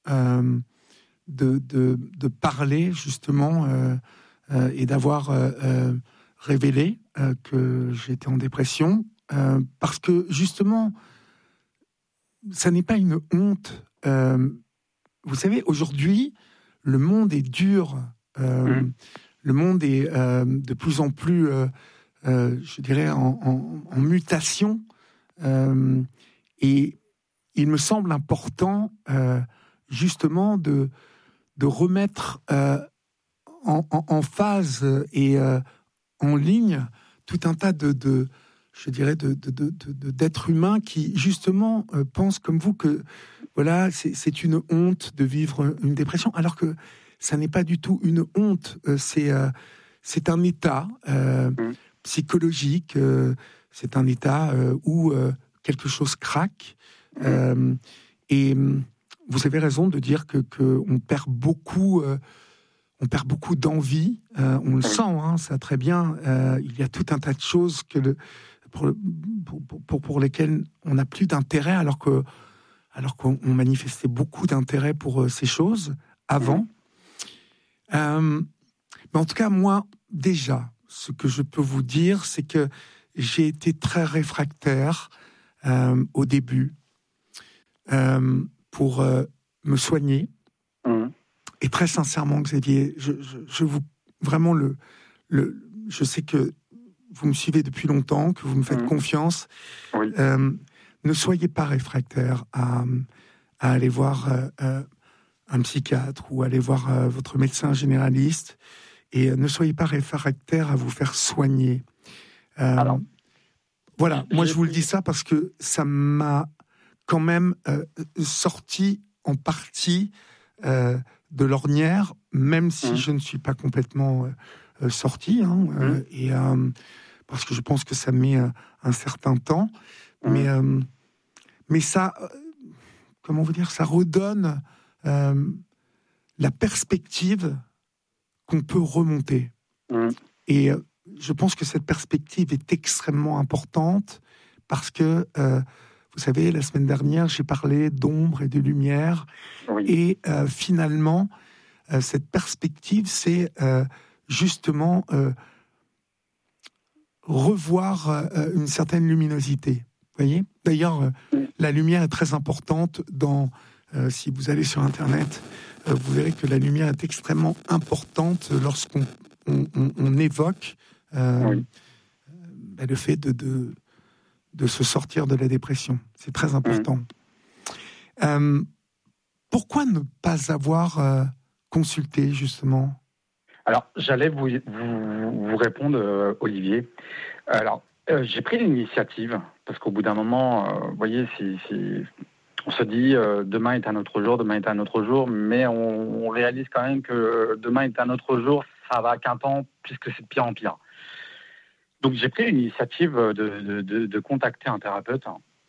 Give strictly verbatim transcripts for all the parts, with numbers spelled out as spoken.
euh, de, de, de parler justement euh, euh, et d'avoir euh, euh, révélé euh, que j'étais en dépression, euh, parce que justement, ça n'est pas une honte. Euh, vous savez, aujourd'hui, le monde est dur. Euh, mmh. Le monde est euh, de plus en plus, euh, euh, je dirais, en, en, en mutation. Euh, et il me semble important, euh, justement, de, de remettre euh, en, en, en phase et euh, en ligne tout un tas de, de je dirais, de, de, de, de, d'êtres humains qui, justement, euh, pensent comme vous que, voilà, c'est, c'est une honte de vivre une dépression, alors que ça n'est pas du tout une honte. Euh, c'est, euh, c'est un état euh, mmh. psychologique, euh, c'est un état euh, où euh, quelque chose craque. Mmh. Euh, et vous avez raison de dire que, que on perd beaucoup... Euh, On perd beaucoup d'envie, euh, on le sent, hein, ça très bien. Euh, il y a tout un tas de choses que le, pour, pour, pour, pour lesquelles on n'a plus d'intérêt, alors, que, alors qu'on on manifestait beaucoup d'intérêt pour euh, ces choses avant. Mmh. Euh, mais en tout cas, moi, déjà, ce que je peux vous dire, c'est que j'ai été très réfractaire euh, au début euh, pour euh, me soigner. Mmh. Et très sincèrement, Xavier, je, je, je vous vraiment le, le, je sais que vous me suivez depuis longtemps, que vous me faites mmh. confiance. Oui. Euh, ne soyez pas réfractaire à, à aller voir euh, euh, un psychiatre ou aller voir euh, votre médecin généraliste, et euh, ne soyez pas réfractaire à vous faire soigner. Euh, Alors, voilà, moi je vous le dis ça parce que ça m'a quand même euh, sorti en partie euh, de l'ornière, même si mmh. je ne suis pas complètement euh, sorti, hein, mmh. euh, et euh, parce que je pense que ça met euh, un certain temps, mmh. mais euh, mais ça, euh, comment vous dire, ça redonne euh, la perspective qu'on peut remonter. Mmh. Et euh, je pense que cette perspective est extrêmement importante parce que euh, vous savez, la semaine dernière, j'ai parlé d'ombre et de lumière. Oui. Et euh, finalement, euh, cette perspective, c'est euh, justement euh, revoir euh, une certaine luminosité. Vous voyez ? D'ailleurs, euh, oui. la lumière est très importante dans... Euh, si vous allez sur Internet, euh, vous verrez que la lumière est extrêmement importante lorsqu'on on, on, on évoque euh, oui. euh, le fait de... de de se sortir de la dépression. C'est très important. Mmh. Euh, pourquoi ne pas avoir euh, consulté, justement ? Alors, j'allais vous, vous, vous répondre, euh, Olivier. Alors, euh, j'ai pris l'initiative, parce qu'au bout d'un moment, euh, vous voyez, c'est, c'est, on se dit, euh, demain est un autre jour, demain est un autre jour, mais on, on réalise quand même que demain est un autre jour, ça va qu'un temps, puisque c'est de pire en pire. Donc, j'ai pris l'initiative de, de, de, de contacter un thérapeute.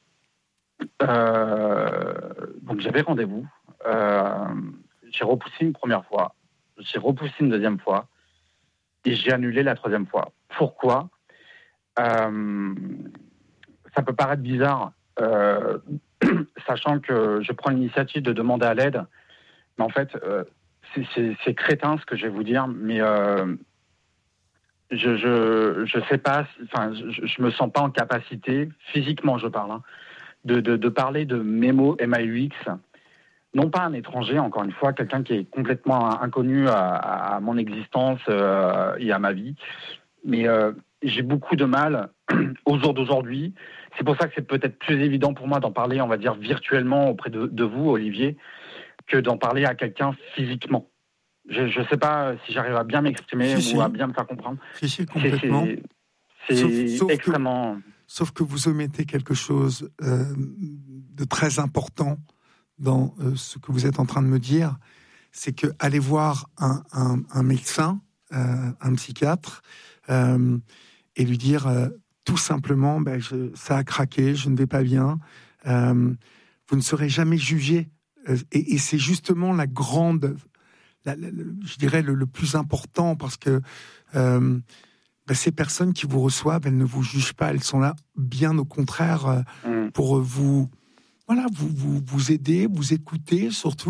Euh, donc, j'avais rendez-vous. Euh, j'ai repoussé une première fois. J'ai repoussé une deuxième fois. Et j'ai annulé la troisième fois. Pourquoi ? euh, Ça peut paraître bizarre, euh, sachant que je prends l'initiative de demander à l'aide. Mais en fait, euh, c'est, c'est, c'est crétin ce que je vais vous dire, mais... Euh, Je je je sais pas, enfin je, je me sens pas en capacité, physiquement je parle, hein, de, de de parler de mes mots M A U X, non pas un étranger, encore une fois, quelqu'un qui est complètement inconnu à, à mon existence euh, et à ma vie, mais euh, j'ai beaucoup de mal au jour d'aujourd'hui. C'est pour ça que c'est peut-être plus évident pour moi d'en parler, on va dire virtuellement auprès de, de vous, Olivier, que d'en parler à quelqu'un physiquement. Je ne sais pas si j'arrive à bien m'exprimer si, ou si. à bien me faire comprendre. Si, si, complètement. C'est, c'est, c'est sauf, sauf extrêmement... Que, sauf que vous omettez quelque chose euh, de très important dans euh, ce que vous êtes en train de me dire, c'est que aller voir un, un, un médecin, euh, un psychiatre, euh, et lui dire euh, tout simplement, ben, je, ça a craqué, je ne vais pas bien, euh, vous ne serez jamais jugé. Euh, et, et c'est justement la grande... La, la, je dirais le, le plus important, parce que euh, ben ces personnes qui vous reçoivent, elles ne vous jugent pas, elles sont là bien au contraire euh, mmh. pour vous, voilà, vous, vous, vous aider, vous écouter surtout.